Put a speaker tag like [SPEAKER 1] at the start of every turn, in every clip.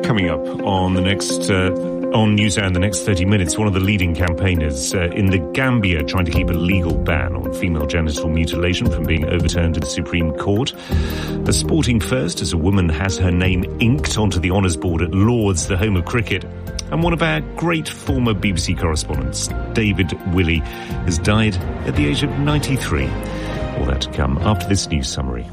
[SPEAKER 1] Coming up on the next on NewsHour in the next 30 minutes, one of the leading campaigners in the Gambia trying to keep a legal ban on female genital mutilation from being overturned in the Supreme Court. A sporting first as a woman has her name inked onto the honours board at Lord's, the home of cricket. And one of our great former BBC correspondents, David Willey, has died at the age of 93. All that to come after this news summary.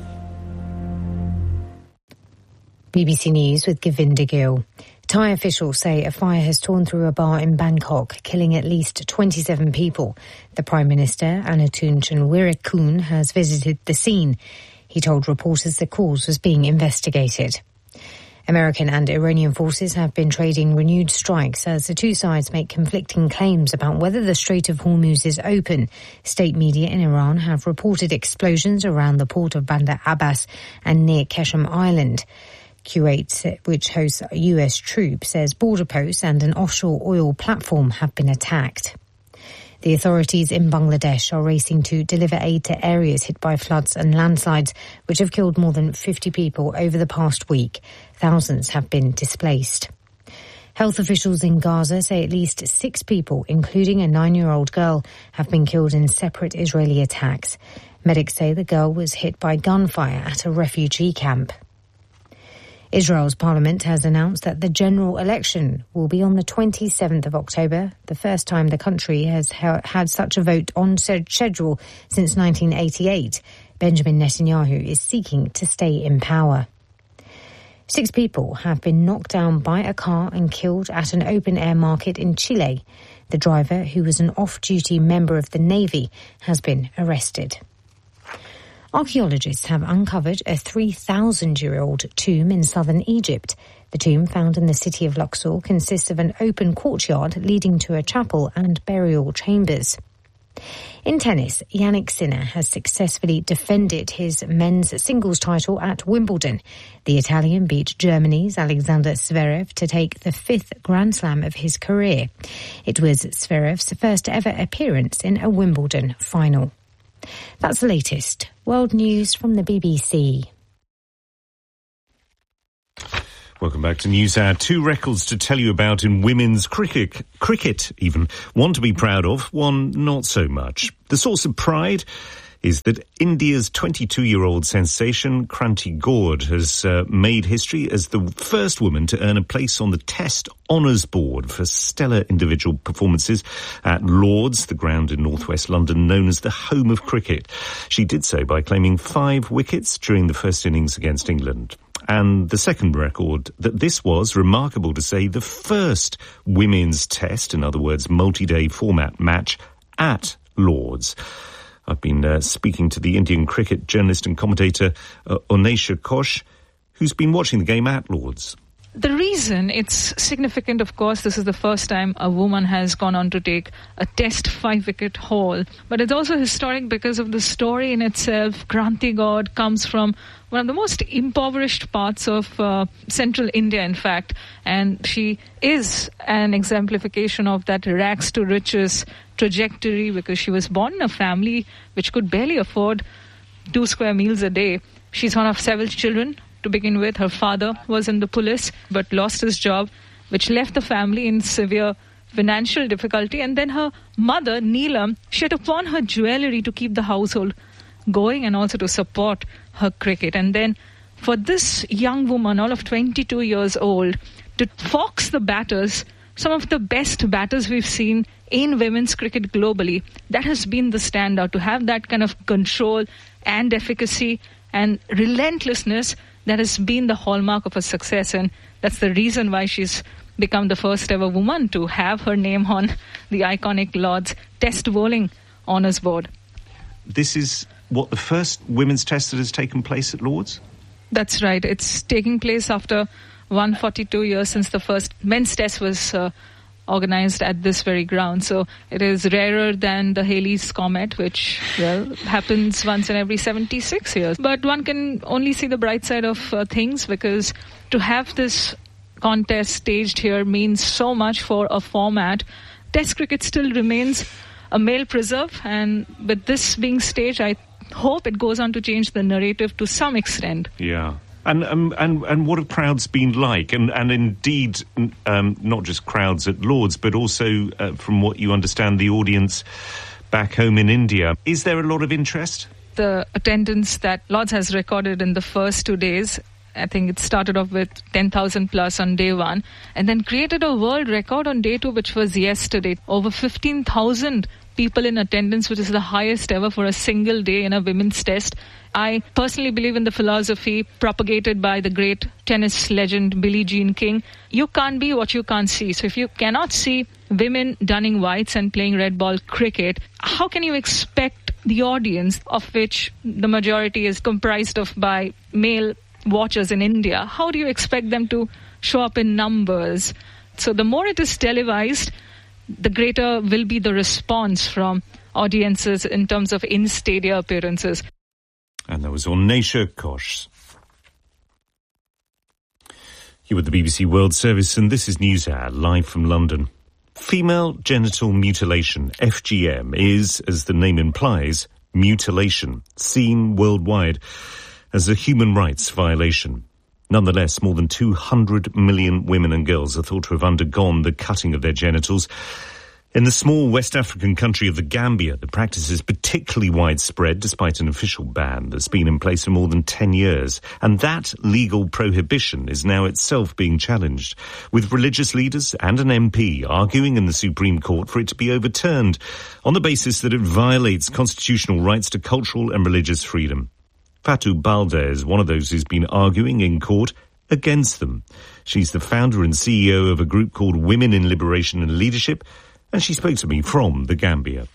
[SPEAKER 2] BBC News with Govinda Gill. Thai officials say a fire has torn through a bar in Bangkok, killing at least 27 people. The Prime Minister, Anutin Chanwirakul, has visited the scene. He told reporters the cause was being investigated. American and Iranian forces have been trading renewed strikes as the two sides make conflicting claims about whether the Strait of Hormuz is open. State media in Iran have reported explosions around the port of Bandar Abbas and near Qeshm Island. Kuwait, which hosts US troops, says border posts and an offshore oil platform have been attacked. The authorities in Bangladesh are racing to deliver aid to areas hit by floods and landslides, which have killed more than 50 people over the past week. Thousands have been displaced. Health officials in Gaza say at least 6 people, including a 9-year-old girl, have been killed in separate Israeli attacks. Medics say the girl was hit by gunfire at a refugee camp. Israel's parliament has announced that the general election will be on the 27th of October, the first time the country has had such a vote on schedule since 1988. Benjamin Netanyahu is seeking to stay in power. 6 people have been knocked down by a car and killed at an open-air market in Chile. The driver, who was an off-duty member of the Navy, has been arrested. Archaeologists have uncovered a 3,000-year-old tomb in southern Egypt. The tomb, found in the city of Luxor, consists of an open courtyard leading to a chapel and burial chambers. In tennis, Jannik Sinner has successfully defended his men's singles title at Wimbledon. The Italian beat Germany's Alexander Zverev to take the 5th Grand Slam of his career. It was Zverev's first ever appearance in a Wimbledon final. That's the latest. World news from the BBC.
[SPEAKER 1] Welcome back to NewsHour. 2 records to tell you about in women's cricket even. One to be proud of, one not so much. The source of pride is that India's 22-year-old sensation, Kranti Gaur, has made history as the first woman to earn a place on the Test Honours Board for stellar individual performances at Lord's, the ground in northwest London known as the home of cricket. She did so by claiming 5 wickets during the first innings against England. And the second record, that this was, remarkable to say, the first women's test, in other words, multi-day format match at Lord's. I've been speaking to the Indian cricket journalist and commentator Onesha Kosh, who's been watching the game at Lord's.
[SPEAKER 3] The reason it's significant, of course, this is the first time a woman has gone on to take a Test 5-wicket haul. But it's also historic because of the story in itself. Kranti Gaur comes from one of the most impoverished parts of central India, in fact. And she is an exemplification of that rags to riches trajectory because she was born in a family which could barely afford 2 square meals a day. She's one of several children. To begin with, her father was in the police but lost his job, which left the family in severe financial difficulty. And then her mother, Neelam, she had to pawn her jewellery to keep the household going and also to support her cricket. And then for this young woman, all of 22 years old, to fox the batters, some of the best batters we've seen in women's cricket globally, that has been the standout, to have that kind of control and efficacy and relentlessness that has been the hallmark of her success. And that's the reason why she's become the first ever woman to have her name on the iconic Lord's Test Bowling Honours Board.
[SPEAKER 1] This is what, the first women's test that has taken place at Lord's?
[SPEAKER 3] That's right. It's taking place after 142 years since the first men's test was organised at this very ground. So it is rarer than the Halley's Comet, which, well, happens once in every 76 years. But one can only see the bright side of things, because to have this contest staged here means so much for a format. Test cricket still remains a male preserve, and with this being staged, I hope it goes on to change the narrative to some extent.
[SPEAKER 1] Yeah. And what have crowds been like? And indeed, not just crowds at Lord's, but also, from what you understand, the audience back home in India. Is there a lot of interest?
[SPEAKER 3] The attendance that Lord's has recorded in the first 2 days, I think it started off with 10,000 plus on day one, and then created a world record on day two, which was yesterday. Over 15,000 people in attendance, which is the highest ever for a single day in a women's test. I personally believe in the philosophy propagated by the great tennis legend Billie Jean King. You can't be what you can't see. So if you cannot see women donning whites and playing red ball cricket, how can you expect the audience, of which the majority is comprised of by male watchers in India, how do you expect them to show up in numbers? So the more it is televised, the greater will be the response from audiences in terms of in-stadia appearances.
[SPEAKER 1] And that was Ornacia Ghosh. You're with the BBC World Service, and this is NewsHour, live from London. Female genital mutilation, FGM, is, as the name implies, mutilation, seen worldwide as a human rights violation. Nonetheless, more than 200 million women and girls are thought to have undergone the cutting of their genitals. In the small West African country of the Gambia, the practice is particularly widespread despite an official ban that's been in place for more than 10 years. And that legal prohibition is now itself being challenged, with religious leaders and an MP arguing in the Supreme Court for it to be overturned on the basis that it violates constitutional rights to cultural and religious freedom. Fatou Balde is one of those who's been arguing in court against them. She's the founder and CEO of a group called Women in Liberation and Leadership, and she spoke to me from the Gambia.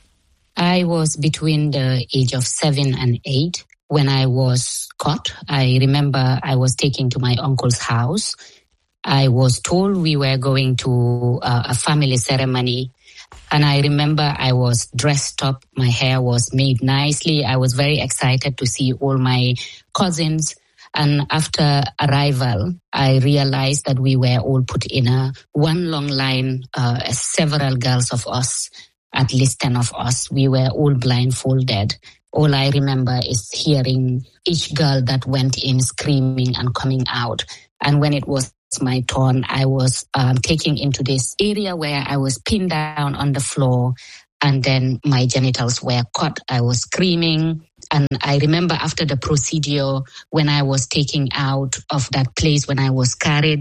[SPEAKER 4] I was between the age of 7 and 8 when I was caught. I remember I was taken to my uncle's house. I was told we were going to a family ceremony. And I remember I was dressed up. My hair was made nicely. I was very excited to see all my cousins. And after arrival, I realized that we were all put in one long line, several girls of us, at least 10 of us. We were all blindfolded. All I remember is hearing each girl that went in screaming and coming out. And when it was my turn, I was taken into this area where I was pinned down on the floor, and then my genitals were cut. I was screaming. And I remember after the procedure, when I was taken out of that place, when I was carried,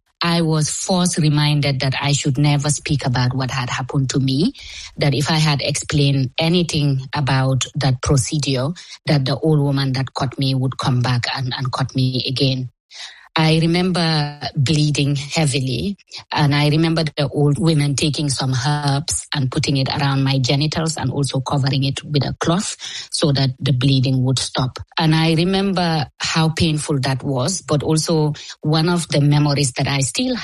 [SPEAKER 4] I was first reminded that I should never speak about what had happened to me, that if I had explained anything about that procedure, that the old woman that cut me would come back and cut me again. I remember bleeding heavily, and I remember the old women taking some herbs and putting it around my genitals and also covering it with a cloth so that the bleeding would stop. And I remember how painful that was, but also one of the memories that I still